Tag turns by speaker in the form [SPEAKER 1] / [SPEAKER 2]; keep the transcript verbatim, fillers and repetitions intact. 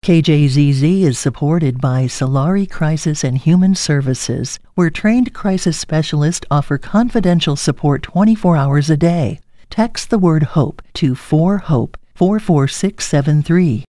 [SPEAKER 1] K J Z Z is supported by Solari Crisis and Human Services, where trained crisis specialists offer confidential support twenty-four hours a day. Text the word HOPE to four HOPE four four six seven three.